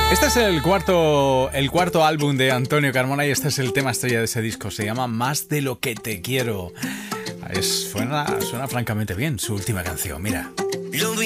Este es el cuarto álbum de Antonio Carmona y este es el tema estrella de ese disco. Se llama Más de lo que te quiero. Suena francamente bien su última canción, mira.